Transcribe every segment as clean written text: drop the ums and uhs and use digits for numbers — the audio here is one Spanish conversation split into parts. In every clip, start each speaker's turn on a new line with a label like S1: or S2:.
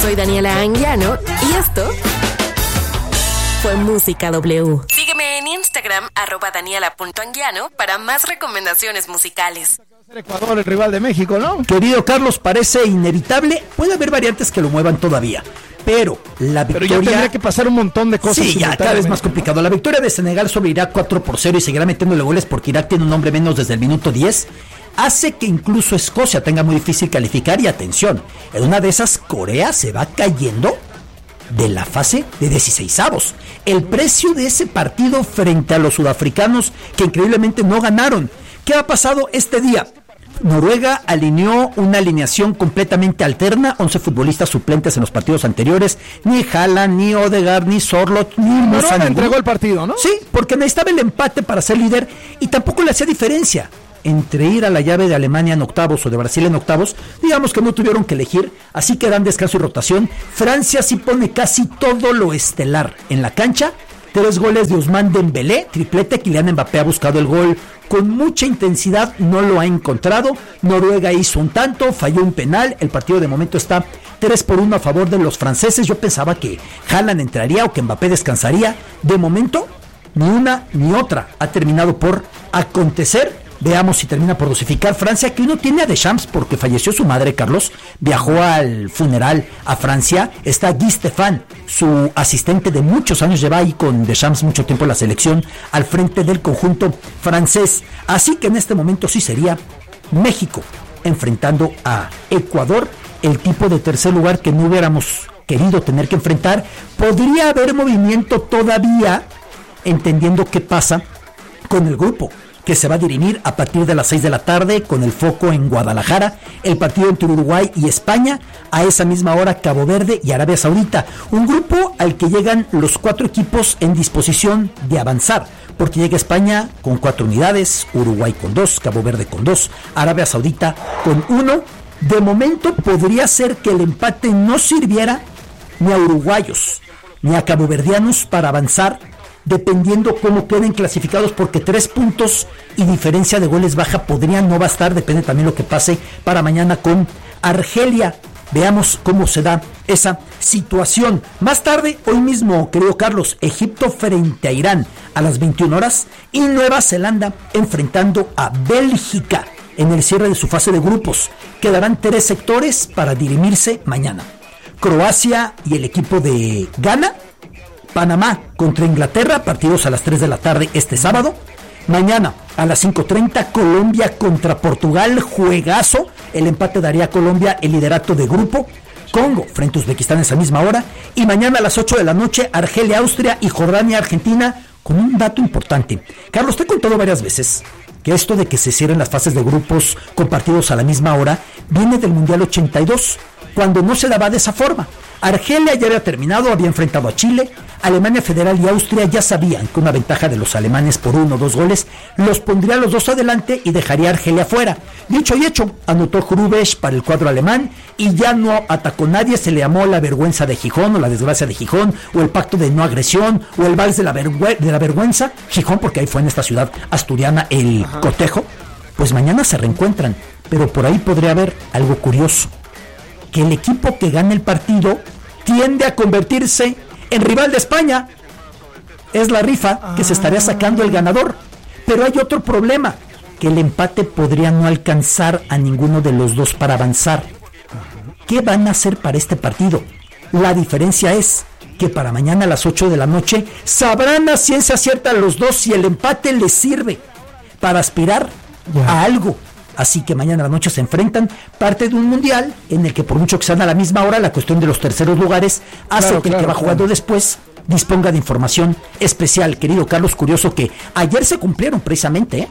S1: Soy Daniela Anguiano y esto fue Música W. Sígueme en Instagram, @daniela.anguiano, para más recomendaciones musicales.
S2: Ecuador, el rival de México, ¿no?
S3: Querido Carlos, parece inevitable. Puede haber variantes que lo muevan todavía, pero la victoria...
S2: Pero ya tendría que pasar un montón de cosas.
S3: Sí, ya cada vez más complicado. La victoria de Senegal sobre Irak 4-0 y seguirá metiéndole goles porque Irak tiene un hombre menos desde el minuto 10, hace que incluso Escocia tenga muy difícil calificar. Y atención, en una de esas Corea se va cayendo de la fase de 16avos. El precio de ese partido frente a los sudafricanos, que increíblemente no ganaron. ¿Qué ha pasado este día? Noruega alineó una alineación completamente alterna, 11 futbolistas suplentes en los partidos anteriores, ni Haaland, ni Odegaard, ni Sorloth, ni Musa.
S2: Noruega entregó el partido, ¿no?
S3: Sí, porque necesitaba el empate para ser líder y tampoco le hacía diferencia entre ir a la llave de Alemania en octavos o de Brasil en octavos. Digamos que no tuvieron que elegir, así que dan descanso y rotación. Francia sí pone casi todo lo estelar en la cancha. 3 goles de Ousmane Dembélé, triplete. Kylian Mbappé ha buscado el gol con mucha intensidad, no lo ha encontrado. Noruega hizo un tanto, falló un penal. El partido de momento está 3-1 a favor de los franceses. Yo pensaba que Haaland entraría o que Mbappé descansaría. De momento, ni una ni otra ha terminado por acontecer. Veamos si termina por dosificar Francia, que uno tiene a Deschamps porque falleció su madre, Carlos. Viajó al funeral a Francia. Está Guy Stéphane, su asistente de muchos años, lleva ahí con Deschamps mucho tiempo en la selección, al frente del conjunto francés. Así que en este momento sí sería México enfrentando a Ecuador, el tipo de tercer lugar que no hubiéramos querido tener que enfrentar. Podría haber movimiento todavía, entendiendo qué pasa con el grupo, que se va a dirimir a partir de las 6 de la tarde con el foco en Guadalajara, el partido entre Uruguay y España, a esa misma hora Cabo Verde y Arabia Saudita, un grupo al que llegan los 4 equipos en disposición de avanzar, porque llega España con 4 unidades, Uruguay con 2, Cabo Verde con 2, Arabia Saudita con 1. De momento podría ser que el empate no sirviera ni a uruguayos ni a caboverdianos para avanzar, dependiendo cómo queden clasificados, porque 3 puntos y diferencia de goles baja podrían no bastar. Depende también lo que pase para mañana con Argelia. Veamos cómo se da esa situación. Más tarde, hoy mismo, querido Carlos, Egipto frente a Irán a las 21 horas y Nueva Zelanda enfrentando a Bélgica en el cierre de su fase de grupos. Quedarán 3 sectores para dirimirse mañana. Croacia y el equipo de Ghana. Panamá contra Inglaterra, partidos a las 3 de la tarde este sábado. Mañana a las 5:30, Colombia contra Portugal, juegazo. El empate daría a Colombia el liderato de grupo. Congo frente a Uzbekistán a esa misma hora. Y mañana a las 8 de la noche, Argelia, Austria y Jordania, Argentina, con un dato importante. Carlos, te he contado varias veces que esto de que se cierren las fases de grupos con partidos a la misma hora viene del Mundial 82, cuando no se daba de esa forma. Argelia ya había terminado, había enfrentado a Chile. Alemania Federal y Austria ya sabían que una ventaja de los alemanes por 1 o 2 goles los pondría a los dos adelante y dejaría a Argelia fuera. Dicho y hecho, anotó Hrubesch para el cuadro alemán y ya no atacó nadie. Se le llamó la vergüenza de Gijón o la desgracia de Gijón o el pacto de no agresión o el vals de la vergüenza. Gijón, porque ahí fue en esta ciudad asturiana el cotejo. Pues mañana se reencuentran, pero por ahí podría haber algo curioso, que el equipo que gane el partido tiende a convertirse en rival de España. Es la rifa que se estaría sacando el ganador. Pero hay otro problema, que el empate podría no alcanzar a ninguno de los dos para avanzar. ¿Qué van a hacer para este partido? La diferencia es que para mañana a las 8 de la noche sabrán a ciencia cierta los dos si el empate les sirve para aspirar a algo. Así que mañana a la noche se enfrentan, parte de un mundial en el que por mucho que sean a la misma hora, la cuestión de los terceros lugares hace que el que va jugando después disponga de información especial. Querido Carlos, curioso que ayer se cumplieron precisamente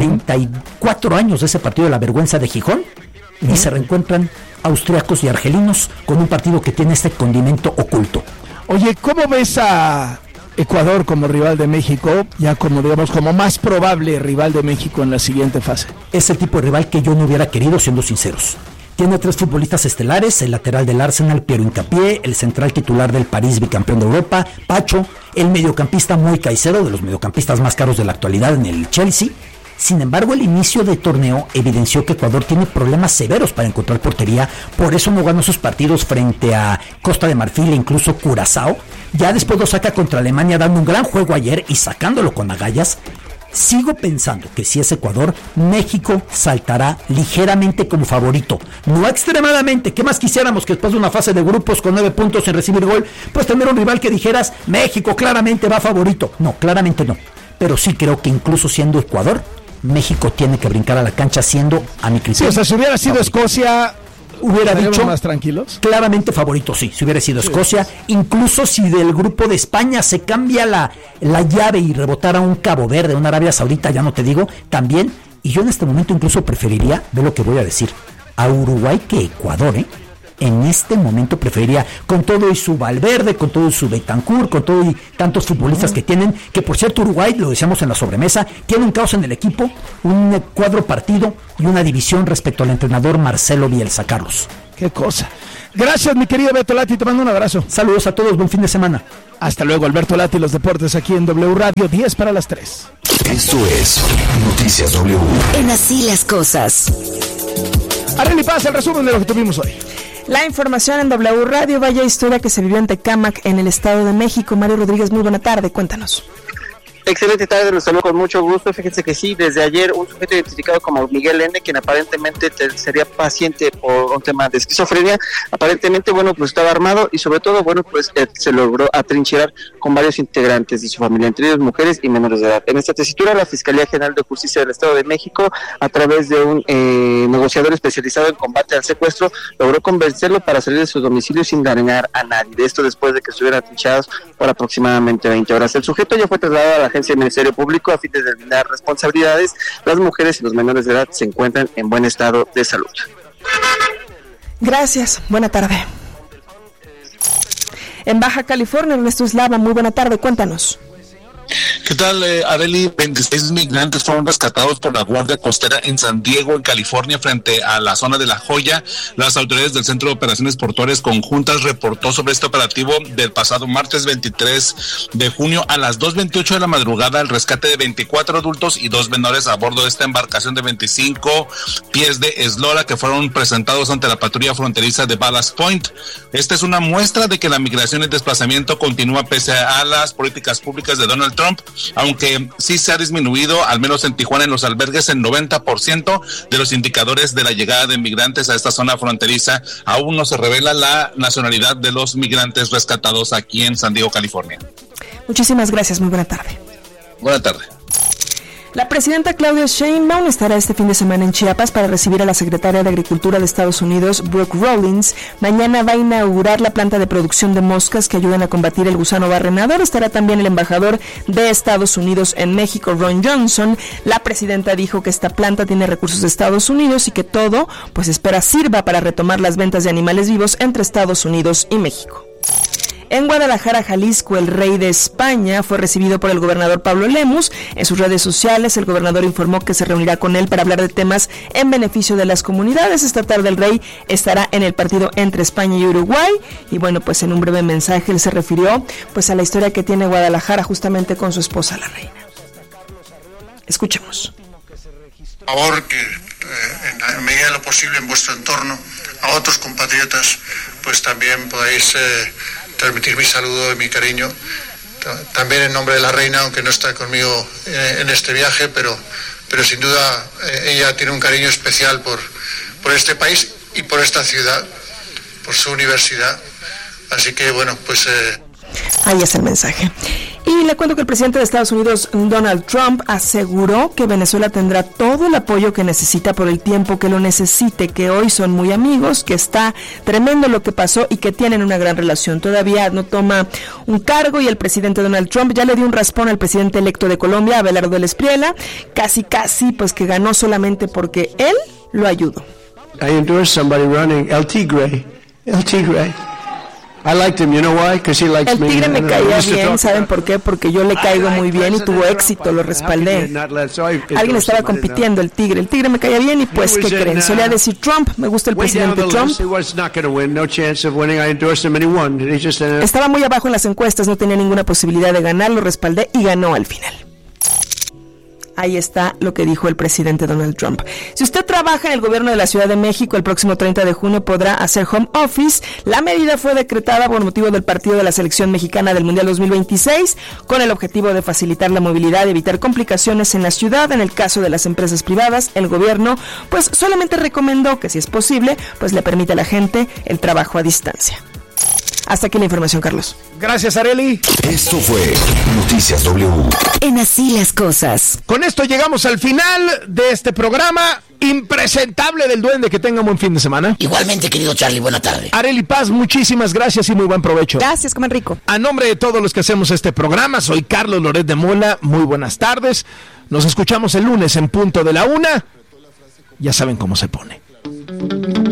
S3: 44 años de ese partido de la vergüenza de Gijón y se reencuentran austriacos y argelinos con un partido que tiene este condimento oculto.
S2: Oye, ¿cómo ves a Ecuador como rival de México, ya como digamos como más probable rival de México en la siguiente fase?
S3: Es el tipo de rival que yo no hubiera querido, siendo sinceros. Tiene 3 futbolistas estelares: el lateral del Arsenal, Piero Hincapié, el central titular del París, bicampeón de Europa, Pacho, el mediocampista Moy Caicedo, de los mediocampistas más caros de la actualidad en el Chelsea, Sin embargo, el inicio del torneo evidenció que Ecuador tiene problemas severos para encontrar portería, por eso no ganó sus partidos frente a Costa de Marfil e incluso Curazao. Ya después lo saca contra Alemania dando un gran juego ayer y sacándolo con agallas. Sigo pensando que si es Ecuador, México saltará ligeramente como favorito, no extremadamente. ¿Qué más quisiéramos que después de una fase de grupos con 9 puntos sin recibir gol, pues tener un rival que dijeras, México claramente va favorito? No, claramente no, pero sí creo que incluso siendo Ecuador, México tiene que brincar a la cancha siendo, a mi criterio,
S2: sí, o sea, si hubiera sido favorito. Escocia,
S3: hubiera dicho
S2: más tranquilos.
S3: Claramente favorito, sí, si hubiera sido Escocia, incluso si del grupo de España se cambia la llave y rebotara un Cabo Verde, una Arabia Saudita, ya no te digo, también, y yo en este momento incluso preferiría, ve lo que voy a decir, a Uruguay que Ecuador, en este momento preferiría, con todo y su Valverde, con todo y su Bentancur, con todo y tantos futbolistas que tienen, que por cierto Uruguay, lo decíamos en la sobremesa, tiene un caos en el equipo, un cuadro partido y una división respecto al entrenador Marcelo Bielsa, Carlos.
S2: Qué cosa. Gracias, mi querido Beto Lati, te mando un abrazo.
S3: Saludos a todos, buen fin de semana.
S2: Hasta luego, Alberto Lati, los deportes aquí en W Radio, 10 para las 3.
S4: Esto es Noticias W.
S1: En Así las Cosas.
S2: Arely Paz, el resumen de lo que tuvimos hoy.
S5: La información en W Radio, vaya historia que se vivió en Tecámac, en el Estado de México. Mario Rodríguez, muy buena tarde, cuéntanos.
S6: Excelente tarde, los saludo con mucho gusto. Fíjense que sí, desde ayer un sujeto identificado como Miguel N., quien aparentemente sería paciente por un tema de esquizofrenia, aparentemente, bueno, pues estaba armado y sobre todo, bueno, pues se logró atrincherar con varios integrantes de su familia, entre ellos mujeres y menores de edad. En esta tesitura, la Fiscalía General de Justicia del Estado de México, a través de un negociador especializado en combate al secuestro, logró convencerlo para salir de su domicilio sin dañar a nadie. De esto después de que estuvieran atrincherados por aproximadamente 20 horas. El sujeto ya fue trasladado a la agencia del Ministerio Público a fin de determinar responsabilidades. Las mujeres y los menores de edad se encuentran en buen estado de salud.
S5: Gracias, buena tarde. En Baja California, Ernesto Eslava, muy buena tarde, cuéntanos.
S7: ¿Qué tal, Arely? 26 migrantes fueron rescatados por la Guardia Costera en San Diego, en California, frente a la zona de La Joya. Las autoridades del Centro de Operaciones Portuarias Conjuntas reportó sobre este operativo del pasado martes 23 de junio a las 2:28 de la madrugada el rescate de 24 adultos y 2 menores a bordo de esta embarcación de 25 pies de eslora que fueron presentados ante la patrulla fronteriza de Ballast Point. Esta es una muestra de que la migración y desplazamiento continúa pese a las políticas públicas de Donald Trump, aunque sí se ha disminuido, al menos en Tijuana, en los albergues, el 90% de los indicadores de la llegada de migrantes a esta zona fronteriza. Aún no se revela la nacionalidad de los migrantes rescatados aquí en San Diego, California.
S5: Muchísimas gracias, muy buena tarde.
S7: Buena tarde.
S5: La presidenta Claudia Sheinbaum estará este fin de semana en Chiapas para recibir a la secretaria de Agricultura de Estados Unidos, Brooke Rollins. Mañana va a inaugurar la planta de producción de moscas que ayudan a combatir el gusano barrenador. Estará también el embajador de Estados Unidos en México, Ron Johnson. La presidenta dijo que esta planta tiene recursos de Estados Unidos y que todo, pues espera, sirva para retomar las ventas de animales vivos entre Estados Unidos y México. En Guadalajara, Jalisco, el rey de España fue recibido por el gobernador Pablo Lemus. En sus redes sociales, el gobernador informó que se reunirá con él para hablar de temas en beneficio de las comunidades. Esta tarde el rey estará en el partido entre España y Uruguay. Y bueno, pues en un breve mensaje él se refirió pues a la historia que tiene Guadalajara justamente con su esposa, la reina. Escuchemos.
S8: Por favor, que en la medida de lo posible en vuestro entorno, a otros compatriotas, pues también podáis transmitir mi saludo y mi cariño, también en nombre de la reina, aunque no está conmigo en este viaje, pero sin duda ella tiene un cariño especial por este país y por esta ciudad, por su universidad. Así que bueno, pues...
S5: Ahí es el mensaje. Y le cuento que el presidente de Estados Unidos, Donald Trump, aseguró que Venezuela tendrá todo el apoyo que necesita por el tiempo que lo necesite, que hoy son muy amigos, que está tremendo lo que pasó y que tienen una gran relación. Todavía no toma un cargo y el presidente Donald Trump ya le dio un raspón al presidente electo de Colombia, Abelardo del Espriella, casi pues que ganó solamente porque él lo ayudó.
S9: I endorsed somebody running, El Tigre. I liked him, you know why? Because he likes me.
S5: El Tigre me caía bien, ¿saben por qué? Porque yo le caigo muy bien y tuvo éxito, lo respaldé. Alguien estaba compitiendo, el Tigre me caía bien y pues, ¿qué creen? Solía decir Trump, me gusta el presidente Trump. Estaba muy abajo en las encuestas, no tenía ninguna posibilidad de ganar, lo respaldé y ganó al final. Ahí está lo que dijo el presidente Donald Trump. Si usted trabaja en el gobierno de la Ciudad de México, el próximo 30 de junio podrá hacer home office. La medida fue decretada por motivo del partido de la selección mexicana del Mundial 2026, con el objetivo de facilitar la movilidad y evitar complicaciones en la ciudad. En el caso de las empresas privadas, el gobierno pues solamente recomendó que, si es posible, pues le permite a la gente el trabajo a distancia. Hasta aquí la información, Carlos.
S2: Gracias, Arely.
S4: Esto fue Noticias W.
S1: En Así las Cosas.
S2: Con esto llegamos al final de este programa impresentable del Duende. Que tenga un buen fin de semana.
S10: Igualmente, querido Charlie, buena tarde.
S2: Arely Paz, muchísimas gracias y muy buen provecho.
S5: Gracias, comen rico.
S2: A nombre de todos los que hacemos este programa, soy Carlos Loret de Mola. Muy buenas tardes. Nos escuchamos el lunes en punto de la 1. Ya saben cómo se pone.